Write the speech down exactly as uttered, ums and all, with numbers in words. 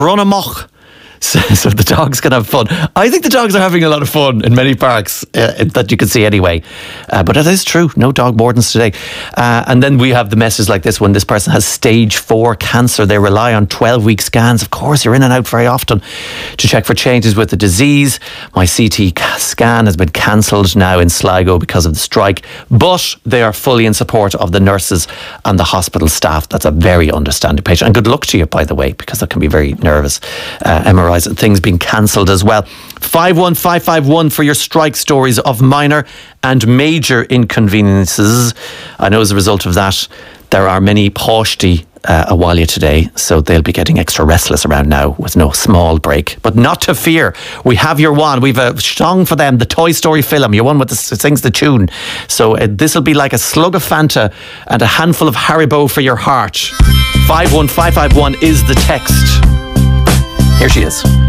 run amok. So, so the dogs can have fun. I think the dogs are having a lot of fun in many parks uh, that you can see anyway. Uh, but it is true, no dog wardens today. Uh, and then we have the message like this one. This person has stage four cancer. They rely on twelve-week scans. Of course, you're in and out very often to check for changes with the disease. My C T scan has been cancelled now in Sligo because of the strike. But they are fully in support of the nurses and the hospital staff. That's a very understanding patient. And good luck to you, by the way, because that can be very nervous. Uh, M R I and things being cancelled as well. five one five five one for your strike stories of minor and major inconveniences. I know as a result of that there are many Páistí uh, Abhaile today, so they'll be getting extra restless around now with no small break. But not to fear, we have your one. We've a song for them, the Toy Story film, your one with the sings the tune. So uh, this will be like a slug of Fanta and a handful of Haribo for your heart. five one five five one is the text. Here she is.